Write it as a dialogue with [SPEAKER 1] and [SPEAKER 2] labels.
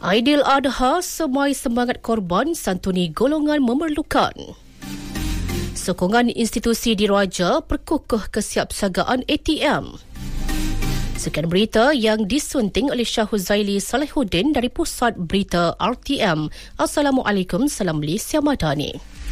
[SPEAKER 1] Aidil Adha, semai semangat korban santuni golongan memerlukan. Sokongan institusi diraja perkukuh kesiapsiagaan ATM. Sekian berita yang disunting oleh Syah Huzaili Salihuddin dari Pusat Berita RTM. Assalamualaikum, salam Malaysia Madani.